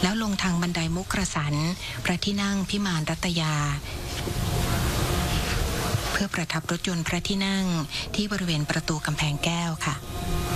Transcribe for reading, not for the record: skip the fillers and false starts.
แล้วลงทางบันไดมุกกระสันพระที่นั่งพิมานรัตยาเพื่อประทับรถยนต์พระที่นั่งที่บริเวณประตูกำแพงแก้วค่ะ